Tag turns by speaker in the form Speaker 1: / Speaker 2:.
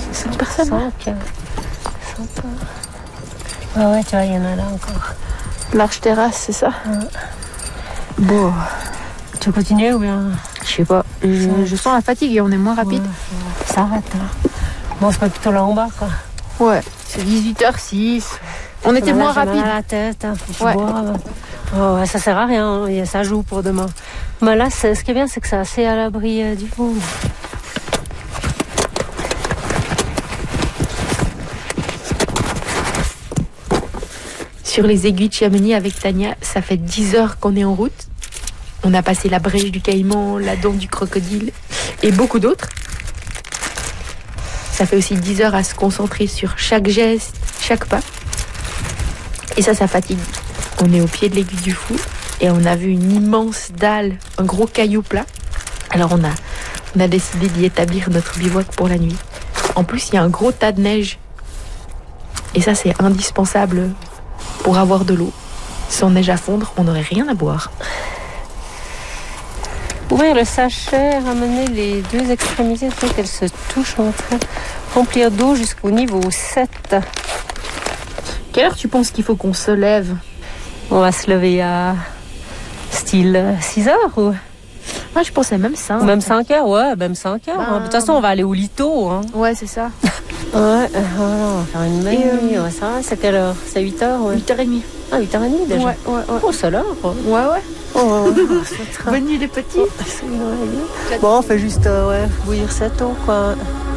Speaker 1: 5 personnes.
Speaker 2: 5. Ah ouais, tu vois, il y en a là encore.
Speaker 1: Large terrasse, c'est ça?
Speaker 2: Ouais.
Speaker 1: Bon.
Speaker 2: Tu veux continuer ou bien?
Speaker 1: Je sais pas. Je sens la fatigue et on est moins rapide.
Speaker 2: Ouais. Ça arrête. Hein. Bon, on se met plutôt là en bas, quoi.
Speaker 1: Ouais, c'est 18h06. On était moins rapide.
Speaker 2: Mal à la tête, hein, faut
Speaker 1: Ouais.
Speaker 2: boire. Oh, ouais, ça sert à rien, hein, ça joue pour demain. Mais là, ce qui est bien, c'est que c'est assez à l'abri du monde.
Speaker 1: Sur les aiguilles de Chamonix avec Tania, ça fait 10 heures qu'on est en route. On a passé la brèche du Caïman, la dent du crocodile et beaucoup d'autres. Ça fait aussi 10 heures à se concentrer sur chaque geste, chaque pas. Et ça fatigue. On est au pied de l'aiguille du Fou et on a vu une immense dalle, un gros caillou plat. Alors on a décidé d'y établir notre bivouac pour la nuit. En plus, il y a un gros tas de neige. Et ça, c'est indispensable pour avoir de l'eau. Sans neige à fondre, on n'aurait rien à boire.
Speaker 2: Ouvrir le sachet, ramener les deux extrémités afin qu'elles se touchent entre elles. Remplir d'eau jusqu'au niveau 7.
Speaker 1: Quelle heure tu penses qu'il faut qu'on se lève?
Speaker 2: On va se lever à style 6 heures ou
Speaker 1: Moi, je pensais même ça.
Speaker 2: même 5 heures, ouais, même 5 heures.
Speaker 1: Ben...
Speaker 2: De toute façon, on va aller au lito. Hein.
Speaker 1: Ouais, c'est ça.
Speaker 2: Ouais, on va faire une belle nuit. Ouais, ça va, c'est quelle heure? C'est 8 heures, ouais.
Speaker 1: 8h30.
Speaker 2: Ah, 8h30 déjà.
Speaker 1: Ouais.
Speaker 2: Oh, c'est l'heure.
Speaker 1: Ouais.
Speaker 2: Oh,
Speaker 1: Bonne nuit les petits.
Speaker 2: Bon, on fait juste bouillir cette eau, quoi.